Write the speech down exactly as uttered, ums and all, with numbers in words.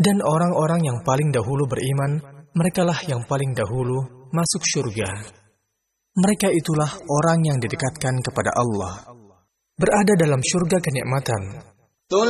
Dan orang-orang yang paling dahulu beriman, merekalah yang paling dahulu masuk surga. Mereka itulah orang yang didekatkan kepada Allah, berada dalam surga kenikmatan,